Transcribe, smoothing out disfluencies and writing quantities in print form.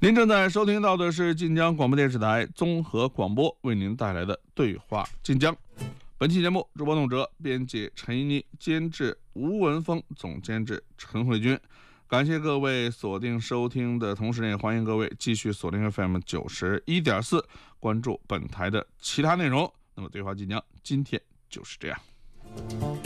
您正在收听到的是晋江广播电视台综合广播为您带来的对话晋江。本期节目主播董哲，编辑陈一妮，监制吴文峰，总监制陈慧君。感谢各位锁定收听的同时，也欢迎各位继续锁定 FM 91.4，关注本台的其他内容。那么对话晋江今天就是这样。